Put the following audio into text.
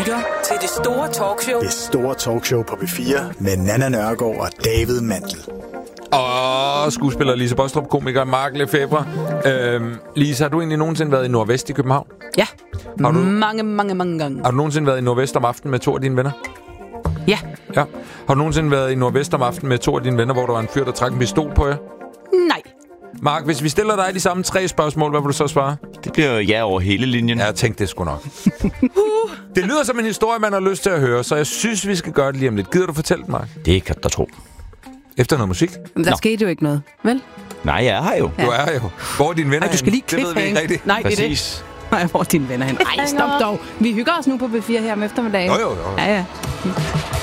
lytter til Det Store Talkshow. Det store talkshow på P4 med Nanna Nørgaard og David Mandel. Og skuespiller Lise Baastrup, komiker Mark Lefebvre. Lise, har du egentlig nogensinde været i Nordvest i København? Ja, Har du- mange gange. Har du nogensinde været i Nordvest om aftenen med 2 af dine venner? Ja, Ja. Har du nogensinde været i Nordvest om aftenen med 2 af dine venner, hvor der var en fyr, der trak en pistol på jer? nej. Mark, hvis vi stiller dig de samme 3 spørgsmål, hvad vil du så svare? Det bliver ja over hele linjen. Ja, jeg tænkte det sgu nok. Det lyder som en historie, man har lyst til at høre, så jeg synes, vi skal gøre det lige om lidt. Gider du fortælle den, Mark? Det kan du tro. Efter noget musik? Men der skete jo ikke noget, vel? Nej, jeg er her jo. Ja. Du er jo. Hvor er dine venner Ej, du skal lige henne? Det ved vi ikke cliffhang. rigtigt. Nej, det er det. Præcis. Nej, hvor er dine venner hen? Ej, stop dog. Vi hygger os nu på B4 her om eftermiddagen. Jo. Ja.